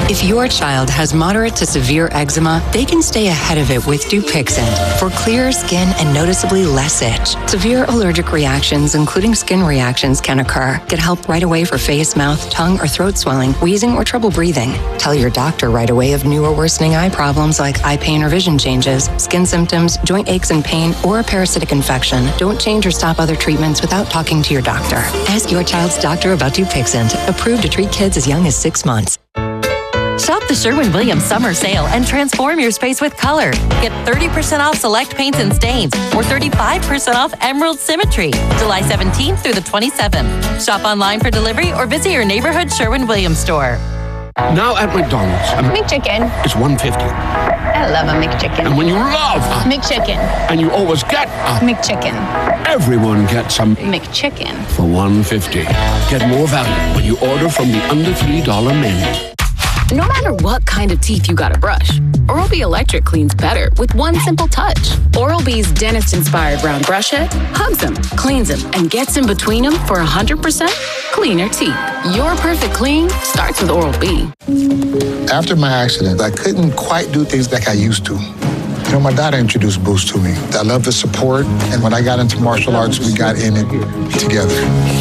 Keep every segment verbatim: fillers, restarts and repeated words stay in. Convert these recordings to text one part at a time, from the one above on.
If your child has moderate to severe eczema, they can stay ahead of it with Dupixent for clearer skin and noticeably less itch. Severe allergic reactions, including skin reactions, can occur. Get help right away for face, mouth, tongue, or throat swelling, wheezing, or trouble breathing. Tell your doctor right away of new or worsening eye problems like eye pain or vision changes, skin symptoms, joint aches and pain, or a parasitic infection. Don't change or stop other treatments without talking to your doctor. Ask your child's doctor about Dupixent, approved to treat kids as young as six months. Shop the Sherwin-Williams summer sale and transform your space with color. Get thirty percent off select paints and stains or thirty-five percent off Emerald Symmetry. July seventeenth through the twenty-seventh. Shop online for delivery or visit your neighborhood Sherwin-Williams store. Now at McDonald's, a McChicken. It's one fifty. I love a McChicken. And when you love a McChicken. And you always get a McChicken. Everyone gets some McChicken for one fifty. Get more value when you order from the under three dollar menu. No matter what kind of teeth you gotta brush, Oral-B Electric cleans better with one simple touch. Oral-B's dentist-inspired round brush head hugs them, cleans them, and gets in between them for one hundred percent cleaner teeth. Your perfect clean starts with Oral-B. After my accident, I couldn't quite do things like I used to. You know, my daughter introduced Boost to me. I love the support, and when I got into martial arts, we got in it together.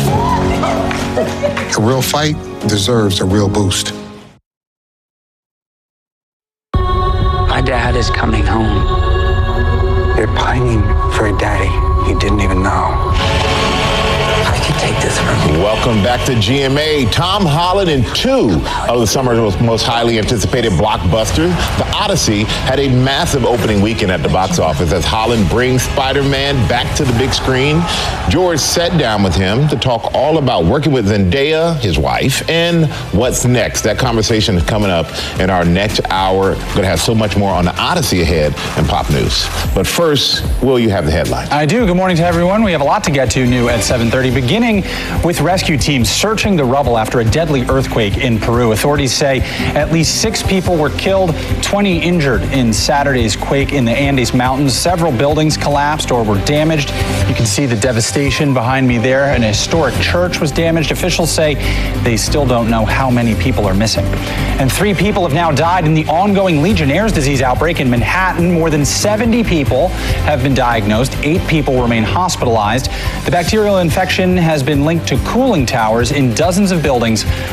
A real fight deserves a real Boost. My dad is coming home. They're pining for a daddy you didn't even know. I can take this from you. Welcome back to G M A. Tom Holland in two of the summer's most highly anticipated blockbusters. The Odyssey had a massive opening weekend at the box office as Holland brings Spider-Man back to the big screen. George sat down with him to talk all about working with Zendaya, his wife, and what's next. That conversation is coming up in our next hour. We're going to have so much more on the Odyssey ahead in Pop News. But first, Will, you have the headline. I do. Good morning to everyone. We have a lot to get to new at seven thirty, beginning with rescue teams searching the rubble after a deadly earthquake in Peru. Authorities say at least six people were killed, twenty injured in Saturday's quake in the Andes Mountains. Several buildings collapsed or were damaged. You can see the devastation behind me there. An historic church was damaged. Officials say they still don't know how many people are missing. And three people have now died in the ongoing Legionnaire's disease outbreak in Manhattan. More than seventy people have been diagnosed. Eight people remain hospitalized. The bacterial infection has been linked to cooling towers in dozens of buildings